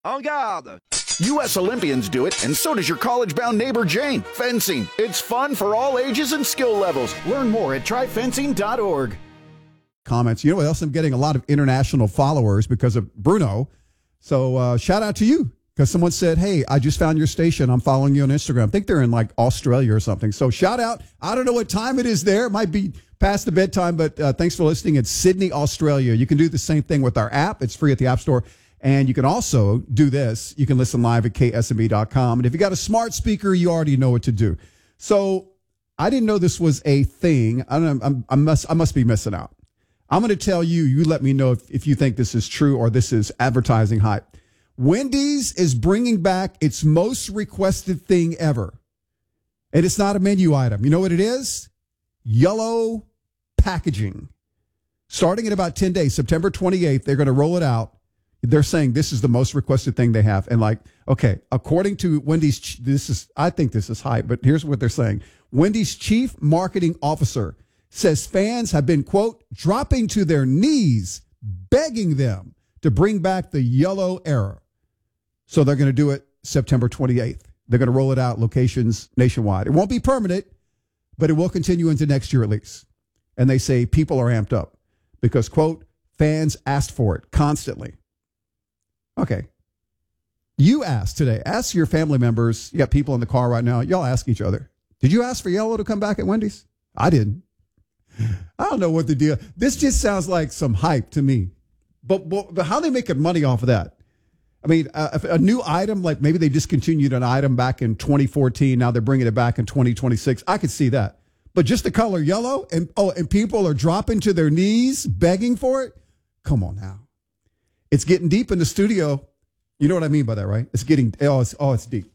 En garde! U.S. Olympians do it, and so does your college-bound neighbor Jane. Fencing. It's fun for all ages and skill levels. Learn more at tryfencing.org. Comments. You know what else? I'm getting a lot of international followers because of Bruno. So shout out to you, because someone said, hey, I just found your station. I'm following you on Instagram. I think they're in like Australia or something. So shout out. I don't know what time it is there. It might be past the bedtime, but thanks for listening. It's Sydney, Australia. You can do the same thing with our app. It's free at the App Store. And you can also do this. You can listen live at ksmb.com. And if you got a smart speaker, you already know what to do. So I didn't know this was a thing. I don't know. I must be missing out. I'm going to tell you. You let me know if you think this is true or this is advertising hype. Wendy's is bringing back its most requested thing ever. And it's not a menu item. You know what it is? Yellow packaging. Starting in about 10 days, September 28th, they're going to roll it out. They're saying this is the most requested thing they have. And like, okay, according to Wendy's, I think this is hype, but here's what they're saying. Wendy's chief marketing officer says fans have been, quote, dropping to their knees, begging them to bring back the yellow era. So they're going to do it September 28th. They're going to roll it out locations nationwide. It won't be permanent, but it will continue into next year at least. And they say people are amped up because, quote, fans asked for it constantly. Okay. You asked today. Ask your family members. You got people in the car right now. Y'all ask each other. Did you ask for yellow to come back at Wendy's? I didn't. I don't know what the deal. This just sounds like some hype to me. But how they making money off of that? I mean, a new item, like maybe they discontinued an item back in 2014. Now they're bringing it back in 2026. I could see that. But just the color yellow and people are dropping to their knees begging for it. Come on now. It's getting deep in the studio. You know what I mean by that, right? It's getting, it's deep.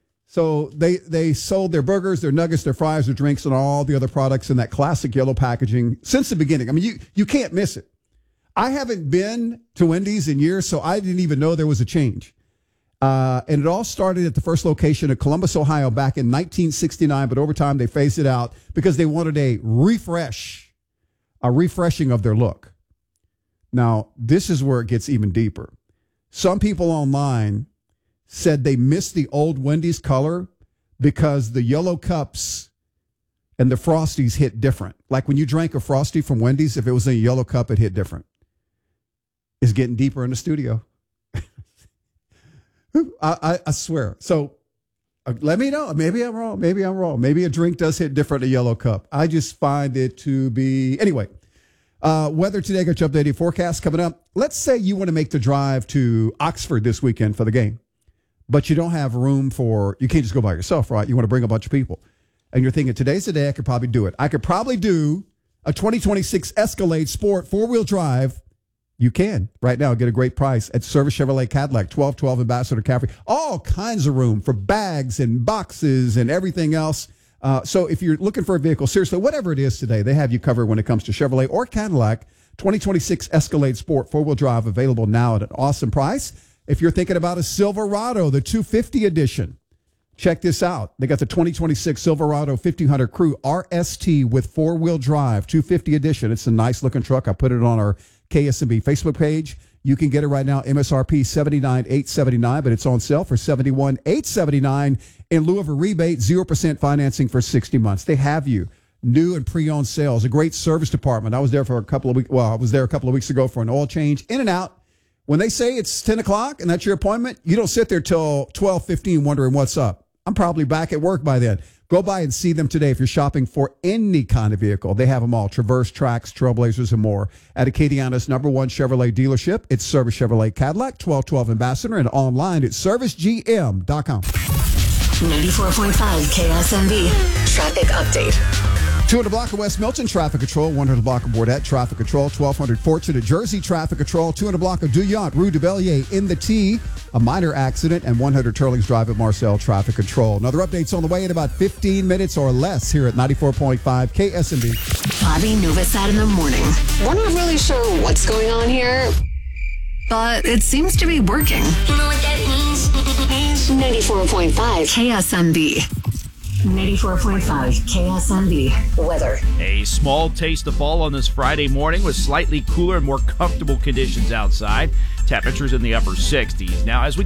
So they sold their burgers, their nuggets, their fries, their drinks, and all the other products in that classic yellow packaging since the beginning. I mean, you can't miss it. I haven't been to Wendy's in years, so I didn't even know there was a change. And it all started at the first location of Columbus, Ohio back in 1969, but over time they phased it out because they wanted a refreshing of their look. Now, this is where it gets even deeper. Some people online said they missed the old Wendy's color because the yellow cups and the Frosties hit different. Like when you drank a Frosty from Wendy's, if it was in a yellow cup, it hit different. It's getting deeper in the studio. I swear. So let me know. Maybe I'm wrong. Maybe a drink does hit different in a yellow cup. I just find it to be... Anyway. Weather today, got your updated forecast coming up. Let's say you want to make the drive to Oxford this weekend for the game, but you don't have room you can't just go by yourself, right? You want to bring a bunch of people. And you're thinking, today's the day I could probably do it. I could probably do a 2026 Escalade Sport 4-wheel drive. You can right now get a great price at Service Chevrolet Cadillac, 1212 Ambassador Caffrey. All kinds of room for bags and boxes and everything else. So if you're looking for a vehicle, seriously, whatever it is today, they have you covered when it comes to Chevrolet or Cadillac. 2026 Escalade Sport 4-wheel drive available now at an awesome price. If you're thinking about a Silverado, the 250 edition, check this out. They got the 2026 Silverado 1500 Crew RST with 4-wheel drive, 250 edition. It's a nice looking truck. I put it on our KSMB Facebook page. You can get it right now, MSRP $79,879, but it's on sale for $71,879 in lieu of a rebate, 0% financing for 60 months. They have you. New and pre-owned sales, a great service department. I was there for a couple of weeks. Well, I was there a couple of weeks ago for an oil change, in and out. When they say it's 10 o'clock and that's your appointment, you don't sit there till 12:15 wondering what's up. I'm probably back at work by then. Go by and see them today if you're shopping for any kind of vehicle. They have them all, Traverse, Trax, Trailblazers, and more. At Acadiana's #1 Chevrolet dealership, it's Service Chevrolet Cadillac, 1212 Ambassador, and online at servicegm.com. 94.5 KSMB traffic update. 200 block of West Milton, traffic control. 100 block of Bordet, traffic control. 1200 Fortunate Jersey, traffic control. 200 block of Duyant, Rue de Bellier in the T, a minor accident. And 100 Turlings Drive at Marcel, traffic control. Another update's on the way in about 15 minutes or less here at 94.5 KSMB. Bobby Novosad in the morning. We're not really sure what's going on here, but it seems to be working. You know what that means? 94.5 KSMB. 94.5 KSMB weather. A small taste of fall on this Friday morning with slightly cooler and more comfortable conditions outside. Temperatures in the upper 60s. Now, as we